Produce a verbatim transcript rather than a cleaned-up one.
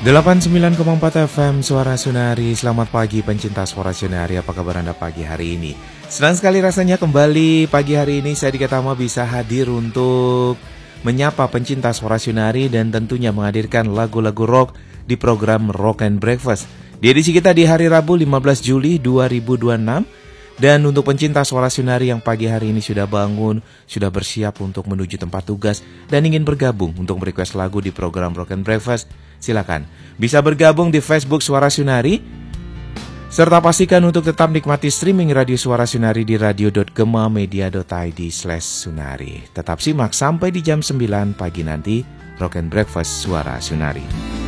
delapan puluh sembilan koma empat F M Suara Sunari. Selamat pagi pencinta Suara Sunari. Apa kabar Anda pagi hari ini? Senang sekali rasanya kembali pagi hari ini saya Dika Tama bisa hadir untuk menyapa pencinta Suara Sunari dan tentunya menghadirkan lagu-lagu rock di program Rock and Breakfast. Di edisi kita di hari Rabu lima belas Juli dua ribu dua puluh enam. Dan untuk pencinta Suara Sunari yang pagi hari ini sudah bangun, sudah bersiap untuk menuju tempat tugas dan ingin bergabung untuk merequest lagu di program Rock and Breakfast, silakan. Bisa bergabung di Facebook Suara Sunari, serta pastikan untuk tetap nikmati streaming radio Suara Sunari di radio dot gemamedia dot id slash sunari. Tetap simak sampai di jam sembilan pagi nanti, Rock and Breakfast Suara Sunari.